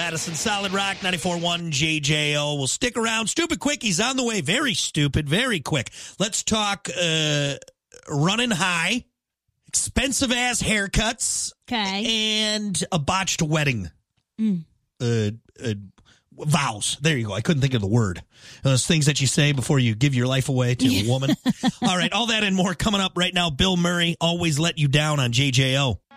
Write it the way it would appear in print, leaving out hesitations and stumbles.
Madison, Solid Rock, 94.1 JJO. We'll stick around. Stupid Quickies on the way. Very stupid, very quick. Let's talk running high, expensive-ass haircuts, and a botched wedding. Vows. There you go. I couldn't think of the word. Those things that you say before you give your life away to a woman. All right, all that and more coming up right now. Bill Murray, Always Let You Down on JJO.